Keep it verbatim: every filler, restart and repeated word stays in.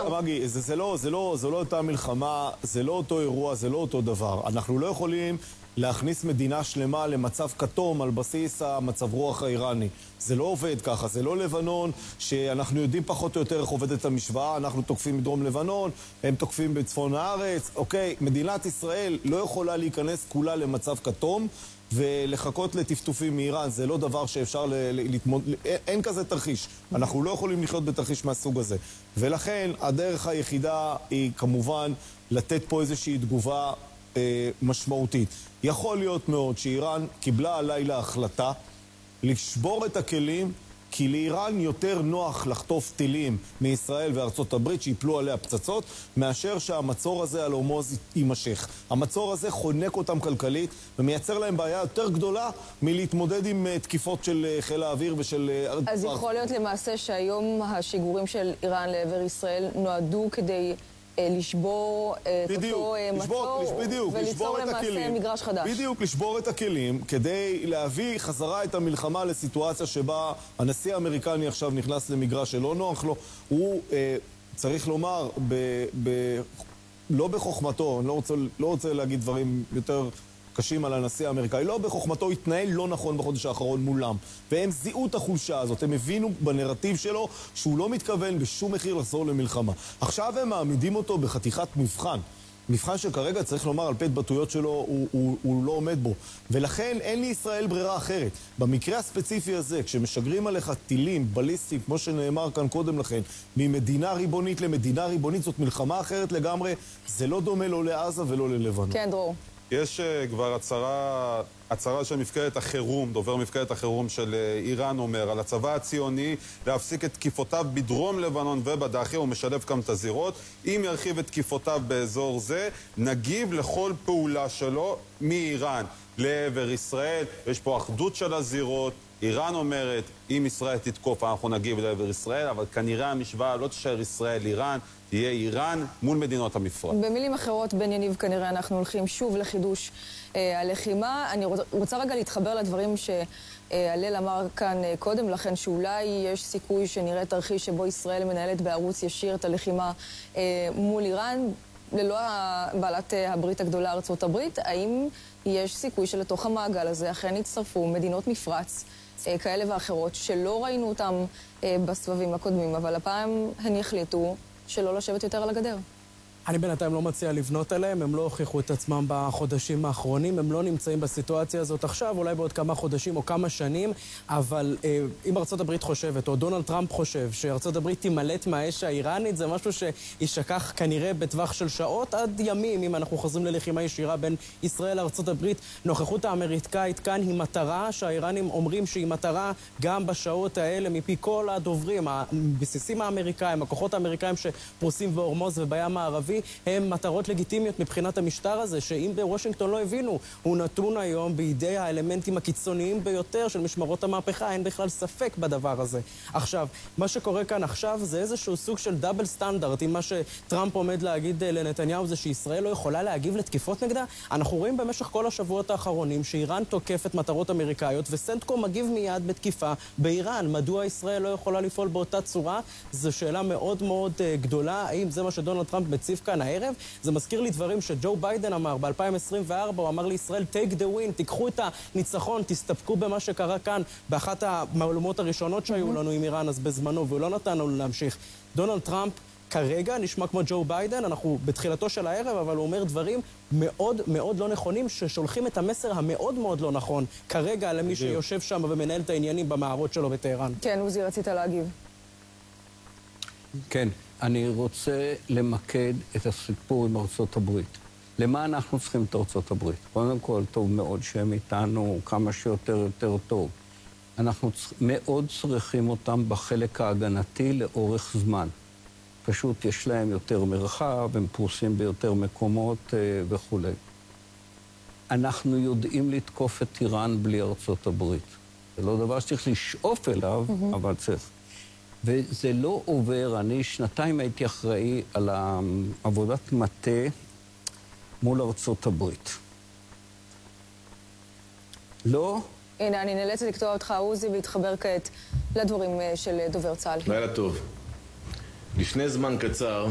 מגי, זה, זה לא, זה לא, זה לא אותה מלחמה, זה לא אותו אירוע, זה לא אותו דבר. אנחנו לא יכולים להכניס מדינה שלמה למצב כתום על בסיס המצב רוח האיראני. זה לא עובד ככה, זה לא לבנון שאנחנו יודעים פחות או יותר איך עובדת המשוואה, אנחנו תוקפים מדרום לבנון, הם תוקפים בצפון הארץ, אוקיי, מדינת ישראל לא יכולה להיכנס כולה למצב כתום ולחכות לטפטופים מאיראן, זה לא דבר שאפשר להתמוד... אין כזה תרחיש. אנחנו לא יכולים לחיות בתרחיש מהסוג הזה. ולכן הדרך היחידה היא כמובן לתת פה איזושהי תגובה אה, משמעותית. יכול להיות מאוד שאיראן קיבלה הלילה החלטה לשבור את הכלים, כי לאיראן יותר נוח לחטוף טילים מישראל וארצות הברית שיפלו עליה פצצות, מאשר שהמצור הזה על הורמוז יימשך. המצור הזה חונק אותם כלכלית ומייצר להם בעיה יותר גדולה מלהתמודד עם תקיפות של חיל האוויר ושל... אז יכול להיות למעשה שהיום השיגורים של איראן לעבר ישראל נועדו כדי לשבור את אותו מצור וליצור למעשה מגרש חדש. בדיוק, לשבור את הכלים כדי להביא חזרה את המלחמה לסיטואציה שבה הנשיא האמריקני עכשיו נכנס למגרש שלא נוח לו. הוא, צריך לומר, לא בחוכמתו, אני לא רוצה, לא רוצה להגיד דברים יותר קשים על הנשיא האמריקאי, לא בחוכמתו, התנהל לא נכון בחודש האחרון מולם. והם זיהו את החולשה הזאת, הם הבינו בנרטיב שלו שהוא לא מתכוון בשום מחיר לחזור למלחמה. עכשיו הם מעמידים אותו בחתיכת מבחן. מבחן שכרגע צריך לומר על פי התבטאויות שלו הוא, הוא, הוא לא עומד בו. ולכן אין לישראל ברירה אחרת. במקרה הספציפי הזה, כשמשגרים עליך טילים בליסטיים, כמו שנאמר כאן קודם לכן, ממדינה ריבונית למדינה ריבונית, זאת מלחמה אחרת לגמרי, זה לא דומה לא לעזה ולא ללבנון. כן, דרור. יש uh, כבר הצהרה, הצהרה של מפקדת החירום, דובר מפקדת החירום של uh, איראן אומר, על הצבא הציוני להפסיק את תקיפותיו בדרום לבנון ובדאחי, הוא משלב כאן את הזירות. אם ירחיב את תקיפותיו באזור זה, נגיב לכל פעולה שלו מאיראן לעבר ישראל. יש פה אחדות של הזירות. איראן אומרת, אם ישראל תתקוף, אנחנו נגיב לעבר ישראל, אבל כנראה המשוואה לא תשאר ישראל-איראן, תהיה איראן מול מדינות המפרץ. במילים אחרות, בן יניב, כנראה אנחנו הולכים שוב לחידוש אה, הלחימה. אני רוצ, רוצה רגע להתחבר לדברים שהלל אמר כאן אה, קודם לכן, שאולי יש סיכוי שנראה תרחיש שבו ישראל מנהלת בערוץ ישיר את הלחימה אה, מול איראן, ללא בעלת אה, הברית הגדולה ארצות הברית. האם יש סיכוי שלתוך המעגל הזה אכן יצטרפו מדינות מפרץ אה, כאלה ואחרות, שלא ראינו אותם אה, בסבבים הקודמים, אבל הפעם הן יחליטו שלא לשבת יותר על הגדר? אני בינתיים לא מציע לבנות עליהם, הם לא הוכיחו את עצמם בחודשים האחרונים, הם לא נמצאים בסיטואציה הזאת עכשיו, אולי בעוד כמה חודשים או כמה שנים, אבל אה, אם ארצות הברית חושבת, או דונלד טראמפ חושב, שארצות הברית תימלט מהאש האיראנית, זה משהו שישכח כנראה בטווח של שעות עד ימים, אם אנחנו חוזרים ללחימה ישירה בין ישראל לארצות הברית. נוכחות האמריקאית כאן היא מטרה שהאיראנים אומרים שהיא מטרה גם בשעות האלה, מפי כל הדוברים, הבסיסים האמריקאים, הכוחות האמריקאים שפרוסים בהורמוז ובים הערבי, הם מטרות לגיטימיות מבחינת המשטר הזה, שאם בוושינגטון לא הבינו, הוא נתון היום בידי האלמנטים הקיצוניים ביותר של משמרות המהפכה, אין בכלל ספק בדבר הזה. עכשיו, מה שקורה כאן עכשיו זה איזשהו סוג של דאבל סטנדרט, עם מה שטראמפ עומד להגיד לנתניהו זה שישראל לא יכולה להגיב לתקיפות נגדה. אנחנו רואים במשך כל השבועות האחרונים שאיראן תוקפת מטרות אמריקאיות, וסנטקום מגיב מיד בתקיפה באיראן. מדוע ישראל לא יכולה לפעול באותה צורה? זו שאלה מאוד מאוד גדולה. האם זה מה שדונלד טראמפ מציב כאן הערב? זה מזכיר לי דברים שג'ו ביידן אמר ב-אלפיים עשרים וארבע, הוא אמר לישראל, take the win, תיקחו את הניצחון, תסתפקו במה שקרה כאן באחת המהלומות הראשונות שהיו לנו עם איראן אז בזמנו, והוא לא נתן לנו להמשיך. דונלד טראמפ כרגע נשמע כמו ג'ו ביידן, אנחנו בתחילתו של הערב, אבל הוא אומר דברים מאוד מאוד לא נכונים, ששולחים את המסר המאוד מאוד לא נכון כרגע למי שיושב שם ומנהל את העניינים במערות שלו בטהרן. כן, עוזי, רצית להגיב. כן. אני רוצה למקד את הסיפור עם ארצות הברית. למה אנחנו צריכים את ארצות הברית? קודם כל, טוב מאוד שהם איתנו כמה שיותר יותר טוב. אנחנו מאוד צריכים אותם בחלק ההגנתי לאורך זמן. פשוט יש להם יותר מרחב, הם פרוסים ביותר מקומות אה, וכו'. אנחנו יודעים לתקוף את איראן בלי ארצות הברית. זה לא דבר שצריך לשאוף אליו, mm-hmm. אבל צריך. וזה לא עובר, אני שנתיים הייתי אחראי על עבודת מטה מול ארצות הברית. לא? הנה, אני נאלצת לקטוע אותך, עוזי, והתחבר כעת לדברים של דובר צה"ל. לילה טוב. לפני זמן קצר